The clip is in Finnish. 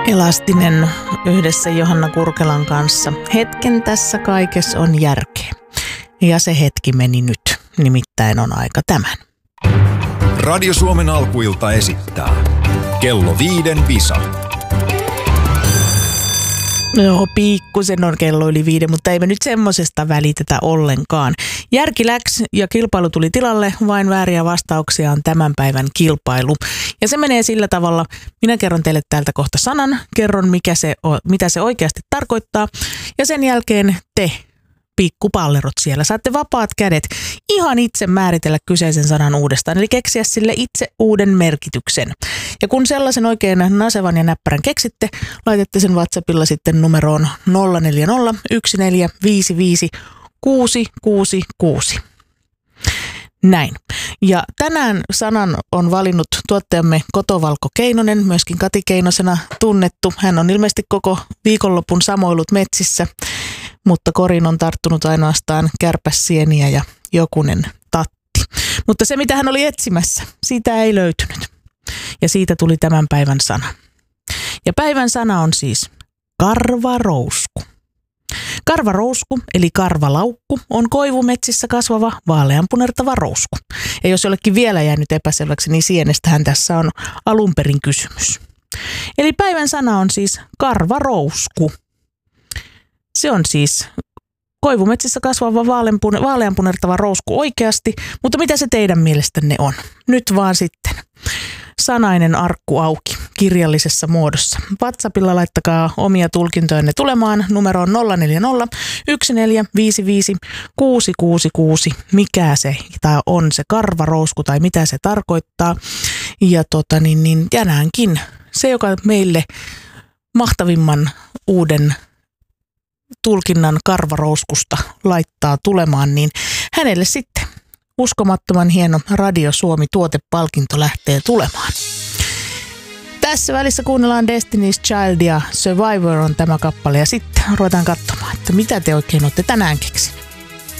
Elastinen yhdessä Johanna Kurkelan kanssa. Hetken tässä kaikessa on järkeä. Ja se hetki meni nyt. Nimittäin on aika tämän. Radio Suomen alkuilta esittää Kello 5 Visa. Joo, pikkusen on kello yli 5, mutta ei me nyt semmosesta välitetä ollenkaan. Järki läks ja kilpailu tuli tilalle, vain vääriä vastauksia on tämän päivän kilpailu. Ja se menee sillä tavalla, minä kerron teille täältä kohta sanan, kerron mitä se oikeasti tarkoittaa ja sen jälkeen te, pikkupallerot siellä, saatte vapaat kädet ihan itse määritellä kyseisen sanan uudestaan, eli keksiä sille itse uuden merkityksen. Ja kun sellaisen oikein nasevan ja näppärän keksitte, laitatte sen WhatsAppilla sitten numeroon 040 1455 666. Näin. Ja tänään sanan on valinnut tuottajamme Kotovalko Keinonen, myöskin Kati Keinosena tunnettu. Hän on ilmeisesti koko viikonlopun samoillut metsissä, mutta koriin on tarttunut ainoastaan kärpäsieniä ja jokunen tatti. Mutta se, mitä hän oli etsimässä, siitä ei löytynyt. Ja siitä tuli tämän päivän sana. Ja päivän sana on siis karvarousku. Karvarousku, eli karvalaukku, on koivumetsissä kasvava vaaleanpunertava rousku. Ja jos jollekin vielä jäänyt epäselväksi, niin sienestähän tässä on alun perin kysymys. Eli päivän sana on siis karvarousku. Se on siis koivumetsissä kasvava vaaleanpunertava rousku oikeasti, mutta mitä se teidän mielestänne on? Nyt vaan sitten sanainen arkku auki kirjallisessa muodossa. WhatsAppilla laittakaa omia tulkintojanne tulemaan numeroon 040 1455 666. Mikä se on se karvarousku tai mitä se tarkoittaa. Ja tänäänkin se, joka meille mahtavimman uuden tulkinnan karvarouskusta laittaa tulemaan, niin hänelle sitten uskomattoman hieno Radio Suomi-tuotepalkinto lähtee tulemaan. Tässä välissä kuunnellaan Destiny's Child ja Survivor on tämä kappale ja sitten ruvetaan katsomaan, että mitä te oikein olette tänään keksineet.